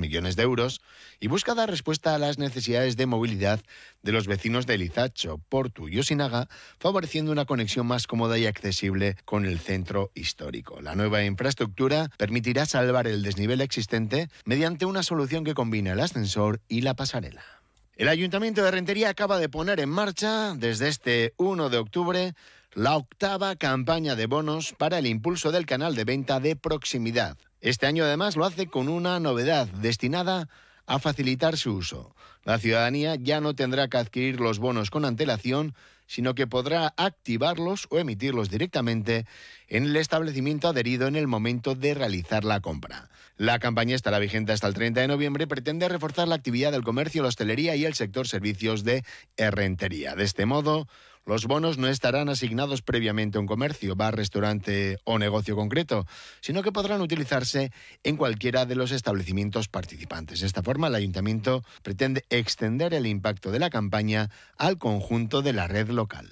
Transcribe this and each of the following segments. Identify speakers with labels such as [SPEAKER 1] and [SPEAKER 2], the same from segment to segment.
[SPEAKER 1] millones de euros y busca dar respuesta a las necesidades de movilidad de los vecinos de Lizacho, Portu y Osinaga, favoreciendo una conexión más cómoda y accesible con el centro histórico. La nueva infraestructura permitirá salvar el desnivel existente mediante una solución que combina el ascensor y la pasarela. El Ayuntamiento de Rentería acaba de poner en marcha, desde este 1 de octubre, la 8ª campaña de bonos para el impulso del canal de venta de proximidad. Este año además lo hace con una novedad destinada a facilitar su uso. La ciudadanía ya no tendrá que adquirir los bonos con antelación, sino que podrá activarlos o emitirlos directamente en el establecimiento adherido en el momento de realizar la compra. La campaña estará vigente hasta el 30 de noviembre y pretende reforzar la actividad del comercio, la hostelería y el sector servicios de Rentería. De este modo, los bonos no estarán asignados previamente a un comercio, bar, restaurante o negocio concreto, sino que podrán utilizarse en cualquiera de los establecimientos participantes. De esta forma, el Ayuntamiento pretende extender el impacto de la campaña al conjunto de la red local.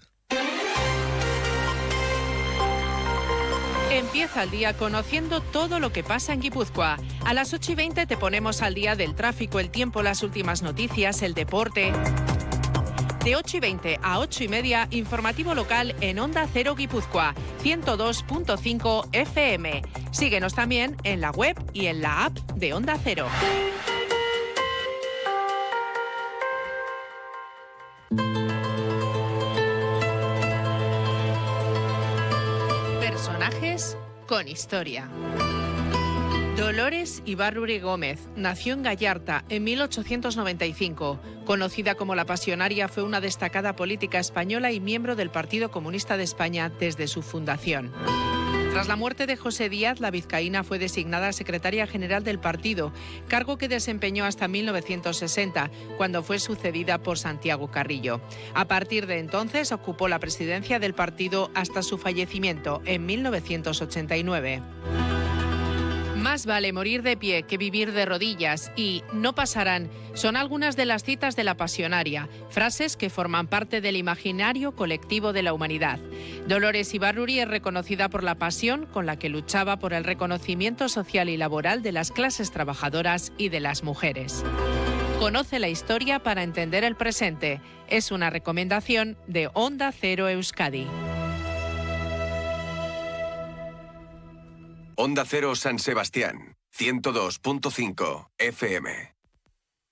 [SPEAKER 2] Empieza el día conociendo todo lo que pasa en Guipúzcoa. A las 8:20 te ponemos al día del tráfico, el tiempo, las últimas noticias, el deporte. De 8:20 a 8:30, informativo local en Onda Cero Guipúzcoa, 102.5 FM. Síguenos también en la web y en la app de Onda Cero. Personajes con historia. Dolores Ibarruri Gómez nació en Gallarta en 1895. Conocida como la Pasionaria, fue una destacada política española y miembro del Partido Comunista de España desde su fundación. Tras la muerte de José Díaz, la vizcaína fue designada secretaria general del partido, cargo que desempeñó hasta 1960, cuando fue sucedida por Santiago Carrillo. A partir de entonces ocupó la presidencia del partido hasta su fallecimiento en 1989. Más vale morir de pie que vivir de rodillas y no pasarán son algunas de las citas de la Pasionaria, frases que forman parte del imaginario colectivo de la humanidad. Dolores Ibarruri es reconocida por la pasión con la que luchaba por el reconocimiento social y laboral de las clases trabajadoras y de las mujeres. Conoce la historia para entender el presente. Es una recomendación de Onda Cero Euskadi.
[SPEAKER 3] Onda Cero San Sebastián, 102.5 FM.